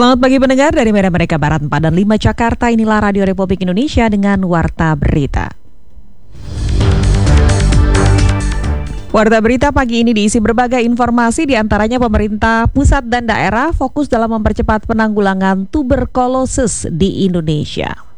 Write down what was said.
Selamat pagi pendengar dari Medan Merdeka Barat 4 dan 5 Jakarta. Inilah Radio Republik Indonesia dengan Warta Berita. Warta Berita pagi ini diisi berbagai informasi, diantaranya pemerintah pusat dan daerah fokus dalam mempercepat penanggulangan tuberkulosis di Indonesia.